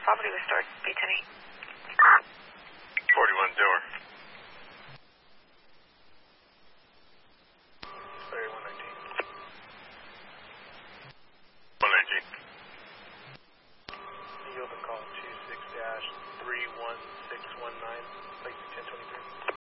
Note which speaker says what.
Speaker 1: property was stored, B10E.
Speaker 2: 41 door.
Speaker 3: Area 119.
Speaker 2: 119.
Speaker 3: You open call 26-31619, plate 1023.